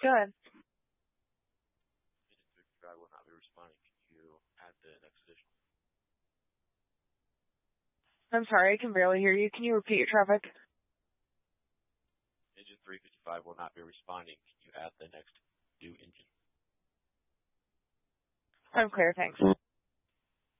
Go ahead. Engine 355 will not be responding. Can you add the next additional? I'm sorry, I can barely hear you. Can you repeat your traffic? Engine 355 will not be responding. Can you add the next new engine? I'm clear, thanks.